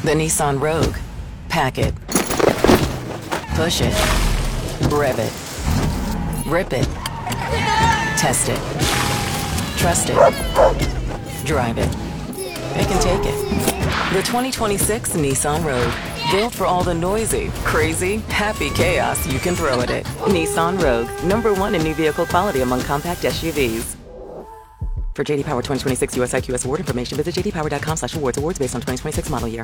The Nissan Rogue. Pack it. Push it. Rev it. Rip it. Test it. Trust it. Drive it. Pick and take it. The 2026 Nissan Rogue. Built for all the noisy, crazy, happy chaos you can throw at it. Nissan Rogue. #1 in new vehicle quality among compact SUVs. For JD Power 2026 US IQS award information, visit jdpower.com/awards. Awards based on 2026 model year.